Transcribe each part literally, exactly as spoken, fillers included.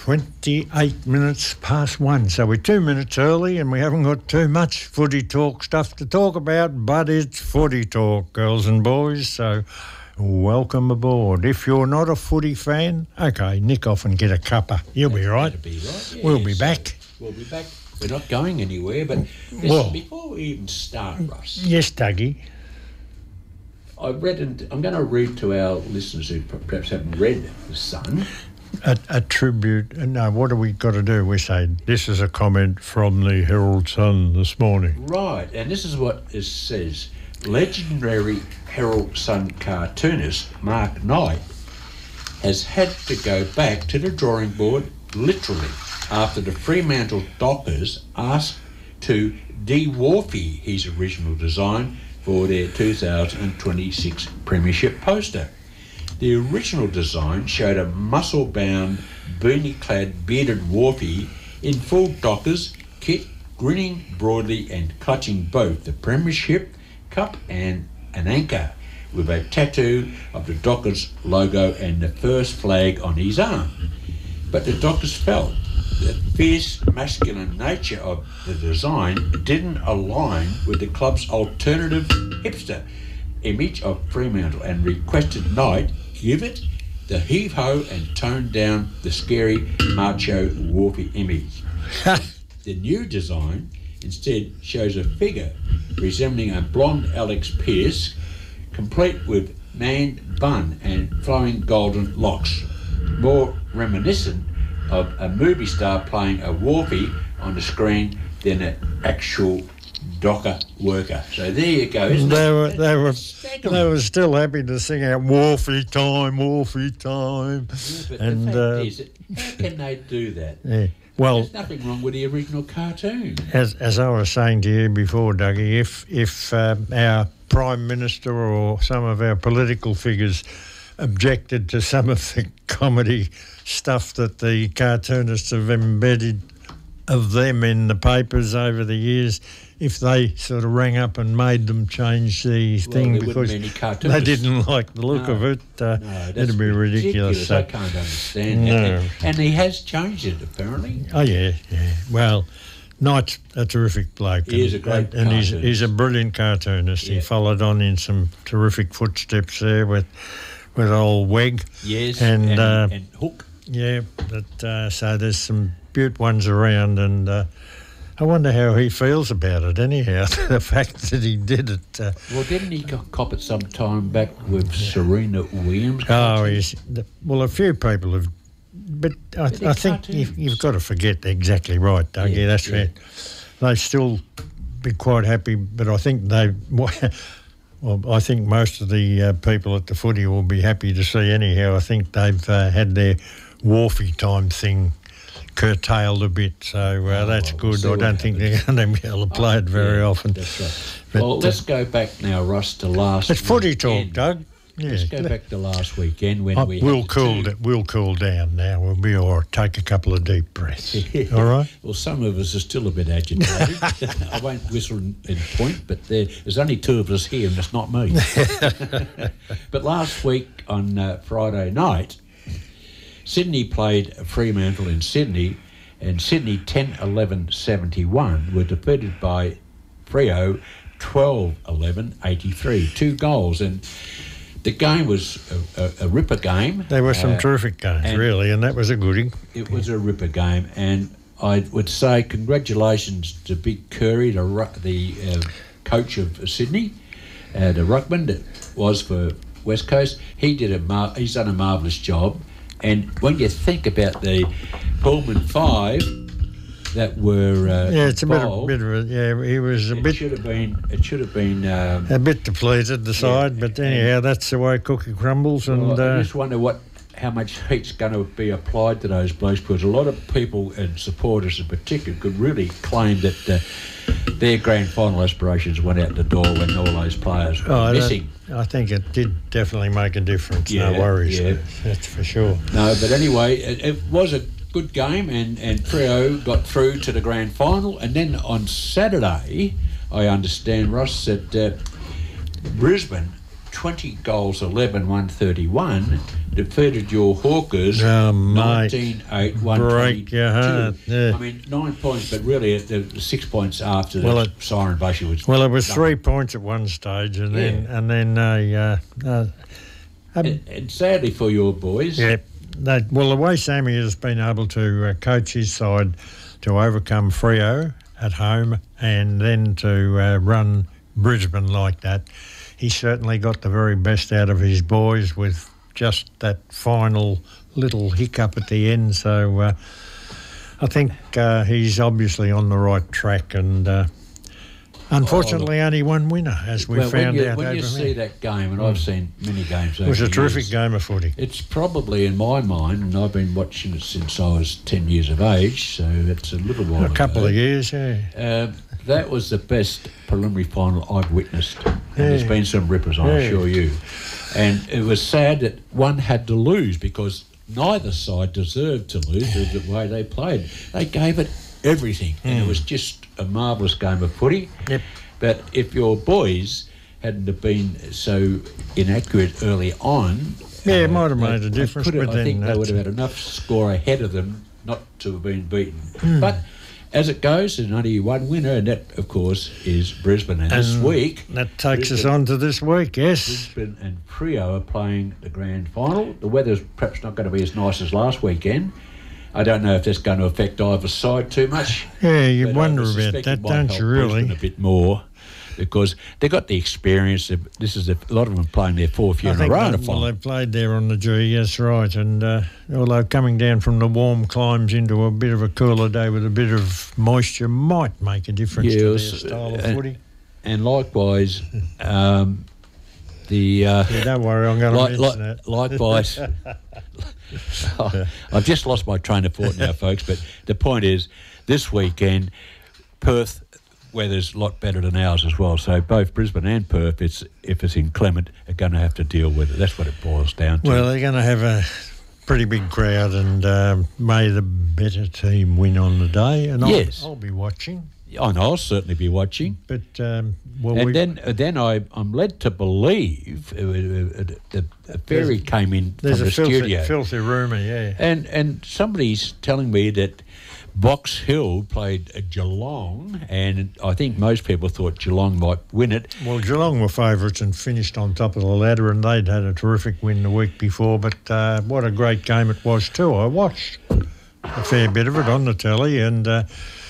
twenty-eight minutes past one. So we're two minutes early and we haven't got too much footy talk stuff to talk about, but it's footy talk, girls and boys. So welcome aboard. If you're not a footy fan, okay, nick off and get a cuppa. You'll That's be right. Be right. Yeah, we'll be so back. We'll be back. We're not going anywhere, but listen, Well, before we even start, Russ, yes, Dougie. I read, and I'm going to read to our listeners who perhaps haven't read The Sun. A, a tribute. No, what do we got to do? We say, this is a comment from the Herald Sun this morning. Right, and this is what it says. Legendary Herald Sun cartoonist Mark Knight has had to go back to the drawing board, literally, after the Fremantle Dockers asked to de-warfy his original design for their two thousand twenty-six Premiership poster. The original design showed a muscle-bound, beanie-clad, bearded Wharfie in full Dockers kit, grinning broadly and clutching both the Premiership Cup and an anchor, with a tattoo of the Dockers logo and the first flag on his arm. But the Dockers felt the fierce masculine nature of the design didn't align with the club's alternative hipster image of Fremantle and requested Knight give it the heave-ho and tone down the scary macho Wharfie image. The new design instead shows a figure resembling a blonde Alex Pearce, complete with manned bun and flowing golden locks, more reminiscent of a movie star playing a Wharfie on the screen than an actual docker worker. So there you go. Isn't They it? were, they were, Staggering. they were still happy to sing out Wharfie time, Wharfie time. Yeah, but and the fact uh, is, that how can they do that? yeah. Well, There's nothing wrong with the original cartoon. as as I was saying to you before, Dougie, if if uh, our Prime Minister or some of our political figures objected to some of the comedy stuff that the cartoonists have embedded of them in the papers over the years, if they sort of rang up and made them change the Well, thing there wouldn't because be any they cartoonists. didn't like the look No. of it, uh, No, that's it'd be ridiculous. So- I can't understand No. that. And he has changed it, apparently. Oh, yeah, yeah. Well, Knight's a terrific bloke. He and, is a great And he's, cartoonist. he's a brilliant cartoonist. Yeah. He followed on in some terrific footsteps there with with old Weg. Yes, And, and, uh, and Hook. Yeah, but uh, so there's some beaut ones around, and uh, I wonder how he feels about it anyhow, the fact that he did it. Uh, Well, didn't he co- cop it some time back with Serena Williams? oh, he's, well, a few people have, but I, they're I think you've, cartoons. you've got to forget exactly right, Dougie, Yeah, that's yeah. right. They still be quite happy, but I think they, well, I think most of the uh, people at the footy will be happy to see anyhow. I think they've uh, had their Wharfie time thing curtailed a bit, so uh, Oh, that's well, we'll good. see I what don't think happens. they're going to be able to play it very Yeah, often. That's right. But, well, uh, let's go back now, Russ, to last It's footy talk, weekend. Doug. Yeah. Let's go back to last weekend when Oh, we we'll had the cool. two- da- we'll cool down now. We'll be all right. Take a couple of deep breaths. All right. Well, some of us are still a bit agitated. I won't whistle and and point, but there, there's only two of us here, and it's not me. But last week on uh, Friday night, Sydney played Fremantle in Sydney, and Sydney ten eleven seventy-one were defeated by Freo twelve eleven eighty-three. Two goals, and the game was a, a, a ripper game. There were some Uh, terrific games, and- really, and that was a goodie. It was a ripper game, and I would say congratulations to Big Curry, the, ru- the uh, coach of Sydney, uh, the ruckman that was for West Coast. He did a mar- he's done a marvellous job, and when you think about the Pullman Five that were uh, Yeah, it's a bit of, involved, bit of a, yeah, he was a it bit should have been it should have been. Um, a bit depleted, the side, but anyhow, that's the way cookie crumbles. And Well, I uh, just wonder what how much heat's going to be applied to those blokes, because a lot of people and supporters in particular could really claim that uh, their grand final aspirations went out the door when all those players were oh, I missing. don't- I think it did definitely make a difference. Yeah, no worries, yeah. that's for sure. No, but anyway, it, it was a good game, and, and Freo got through to the grand final. And then on Saturday, I understand, Ross, that uh, Brisbane twenty goals, eleven, one thirty-one, defeated your Hawkers Oh, mate. nineteen eight, one Break your heart, yeah. I mean, nine points, but really it, it was six points after Well, the it- Siren Bushy was. Well, it was done. three points at one stage, and then Yeah. and then a. Uh, uh, um, And, and sadly for your boys, yeah, they, well, the way Sammy has been able to uh, coach his side to overcome Freo at home and then to uh, run Brisbane like that, he certainly got the very best out of his boys with just that final little hiccup at the end. So uh, I think uh, he's obviously on the right track, and uh, unfortunately only one winner, as we well, found when you, out when over you here. see that game, and I've seen many games over It was a the terrific years, game of footy. it's probably in my mind, and I've been watching it since I was ten years of age, so it's a little while A couple ago. of years, yeah. Um, that was the best preliminary final I've witnessed. And Yeah. there's been some rippers, I Yeah. assure you. And it was sad that one had to lose because neither side deserved to lose with the way they played. They gave it everything, and it was just a marvellous game of footy. Yep. But if your boys hadn't have been so inaccurate early on... Yeah, it uh, might have they- made a they difference, could have- but I think then they would have that's- had enough score ahead of them not to have been beaten. But as it goes, there's only one winner, and that, of course, is Brisbane. And, this And week, That takes us Brisbane- on to this week, yes. Brisbane and Freo are playing the grand final. The weather's perhaps not going to be as nice as last weekend. I don't know if that's going to affect either side too much. Yeah, you but I wonder about suspect it that, might don't help you, really? Brisbane a bit more, because they've got the experience. They've- This is a, a lot of them playing their fourth year I in a think row. they, to well, final. they played there on the G, yes, right. And uh, although coming down from the warm climes into a bit of a cooler day with a bit of moisture might make a difference to their Yes, style of and- footy. And likewise, um, the uh, Yeah, don't worry, I'm going to Like, mention like, that. likewise, I've just lost my train of thought now, folks. But the point is, this weekend, Perth weather's a lot better than ours as well. So both Brisbane and Perth, it's if it's inclement, are going to have to deal with it. That's what it boils down to. Well, they're going to have a pretty big crowd, and um, may the better team win on the day. And I'll, Yes. I'll be watching. and I'll certainly be watching. But um, well, And we then, uh, then I, I'm led to believe uh, uh, uh, the, the ferry came in there's from a the filthy, studio. filthy rumour, yeah. And and somebody's telling me that Box Hill played at Geelong, and I think most people thought Geelong might win it. Well, Geelong were favourites and finished on top of the ladder, and they'd had a terrific win the week before. But uh, what a great game it was too. I watched a fair bit of it on the telly, and uh,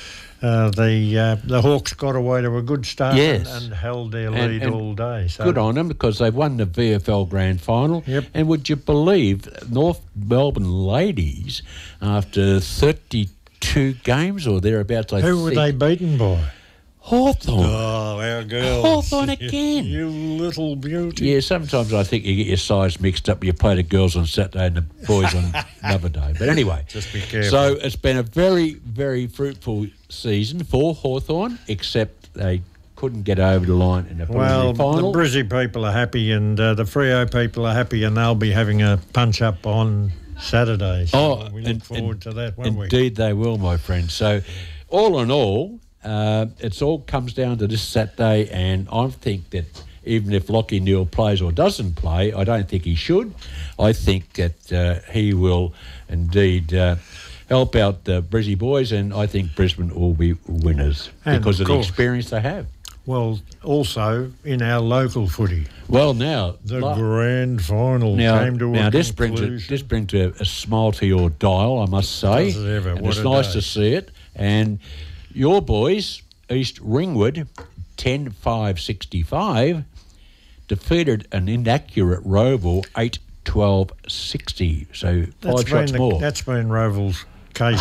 uh, the uh, the Hawks got away to a good start Yes. and, and held their And- lead and all day. So Good on them, because they've won the V F L Grand Final. Yep. And would you believe North Melbourne ladies, after thirty-two games or thereabouts, I who were think, they beaten by? Hawthorn. Oh, our girls. Hawthorn again. You little beauty. Yeah, sometimes I think you get your sides mixed up. You play the girls on Saturday and the boys on another day. But anyway, Just be careful. so it's been a very, very fruitful season for Hawthorn, except they couldn't get over the line in the Well, preliminary final. the Brizzy people are happy, and uh, the Freo people are happy, and they'll be having a punch up on Saturday. So Oh, we look and- forward and- to that, won't we? Indeed, they will, my friend. So, all in all, uh, it's all comes down to this Saturday, and I think that even if Lockie Neal plays or doesn't play, I don't think he should. I think that uh, he will indeed uh, help out the Brizzy boys, and I think Brisbane will be winners And because of of the course. experience they have. Well, also in our local footy, Well, now the la- grand final Now, came to now a this brings a, conclusion. this brings a, a smile to your dial, I must say. Does it ever? And What it's a nice day. to see it. And your boys, East Ringwood, ten five sixty-five, defeated an inaccurate Roval eight twelve sixty. So That's five shots been the- more. That's been Roval's case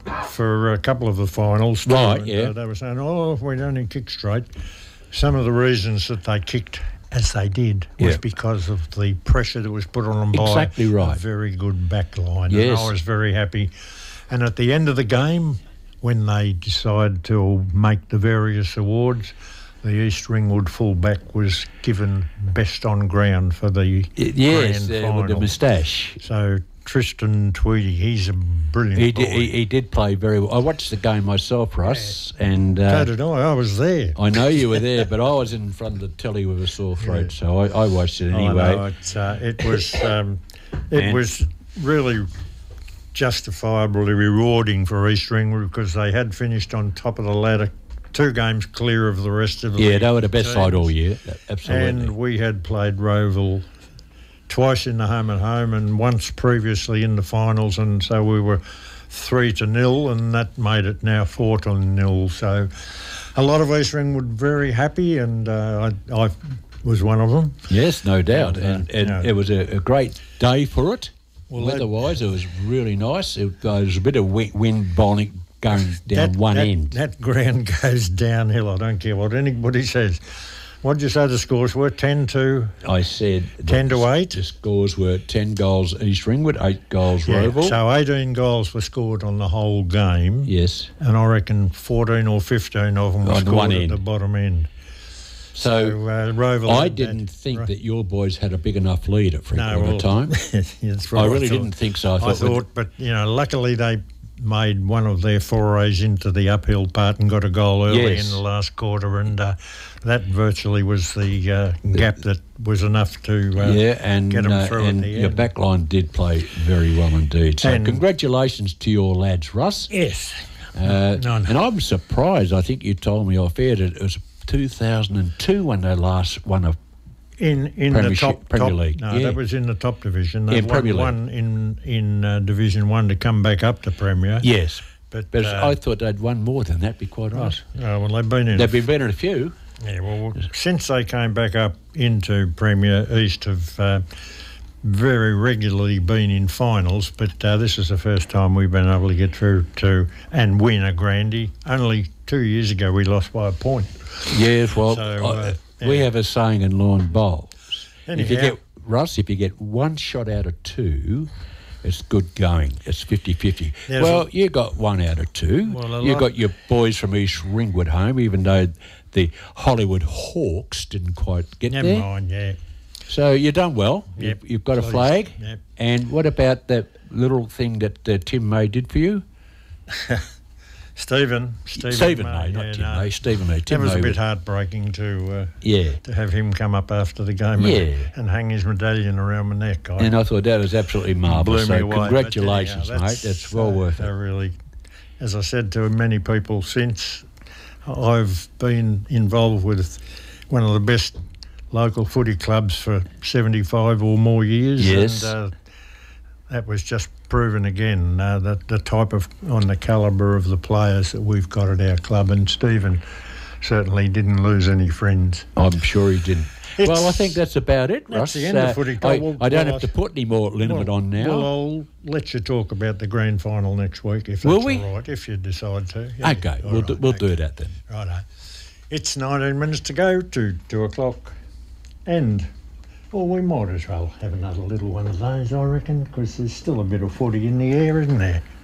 for a couple of the finals. too, Right, and, yeah. uh, they were saying, oh, if we'd only kick straight. Some of the reasons that they kicked as they did was Yeah. because of the pressure that was put on them Exactly by right. a very good back line. Yes. And I was very happy. And at the end of the game, when they decided to make the various awards, the East Ringwood fullback was given best on ground for the Y- yes, grand uh, with the final. moustache. So Tristan Tweedy. He's a brilliant He boy. did, he, he did play very well. I watched the game myself, Russ, and uh, So did I. I was there. I know you were there, but I was in front of the telly with a sore throat, Yeah. so I, I watched it I anyway. know, it, uh, it was um, it And- was really justifiably rewarding for East Ringwood because they had finished on top of the ladder, two games clear of the rest of the Yeah, league they were the best side teams. all year, absolutely. And we had played Roval twice in the home and home and once previously in the finals, and so we were three to nil, and that made it now four to nil. So a lot of East Ringwood very happy, and uh, I, I was one of them. Yes, no doubt. And, uh, And, and you know- it was a, a great day for it. Well, that- Weather-wise, it was really nice. It, there was a bit of wi- wind bowling going down that, one that, end. That ground goes downhill. I don't care what anybody says. What did you say the scores were? ten to I said ten to eight. The scores were ten goals East Ringwood, eight goals Yeah, Roval. so eighteen goals were scored on the whole game. Yes. And I reckon fourteen or fifteen of them were On the scored one at end. the bottom end. So, So uh, Roval I had didn't that. think Right. that your boys had a big enough lead at three No, quarter well, time. That's what I really thought. didn't think so. I I thought, thought, with- but you know, luckily they made one of their forays into the uphill part and got a goal early Yes. in the last quarter, and uh, that virtually was the uh, gap that was enough to uh, yeah, and, get them uh, through at and the your end. back line did play very well indeed. So And- congratulations to your lads, Russ. Yes. Uh, No, no. And I'm surprised. I think you told me off air that it was two thousand two when they last won a In in the Premiership- top Premier top, League, No, yeah. that was in the top division. They Yeah, won Premier League. one in in uh, Division One to come back up to Premier. yes, but, but uh, I thought they'd won more than that. Be quite honest. oh, well, they've been in. They've been better than a few. Yeah, well, since they came back up into Premier, East have uh, very regularly been in finals, but uh, this is the first time we've been able to get through to and win a Grandy. Only two years ago we lost by a point. Yes, well, So, I- uh, we yeah. have a saying in lawn bowls. If you Anyhow. get Russ, if you get one shot out of two, it's good going. It's fifty-fifty. There's Well, a- you got one out of two. Well, a you lot- got your boys from East Ringwood home, even though the Hollywood Hawks didn't quite get Never there. mind, yeah. So you've done well. Yep. You've, you've got a Pleased. flag. Yep. And what about that little thing that uh, Tim May did for you? Stephen, Stephen, Stephen May, May, not yeah, Tim no. May. Stephen May. That Tim was May a bit was- heartbreaking to uh, Yeah. to have him come up after the game Yeah. and, and hang his medallion around my neck. I, And I thought that was absolutely marvellous. blew me So away, but congratulations, anyhow, mate. That's well uh, worth I it. really, as I said to many people since, I've been involved with one of the best local footy clubs for seventy-five or more years. Yes. And uh, that was just proven again, uh, that the type of, on the calibre of the players that we've got at our club. And Stephen certainly didn't lose any friends. I'm sure he didn't. It's- well, I think that's about it, that's Russ. the end of Uh, footy I, club. Well, I don't well, have to put any more limit on now. Well, I'll let you talk about the grand final next week, if Will that's we? all right, if you decide to. Yeah, okay, all we'll, right, do, we'll okay. do that then. Righto. It's nineteen minutes to go to two o'clock. And, well, we might as well have another little one of those, I reckon, because there's still a bit of footy in the air, isn't there?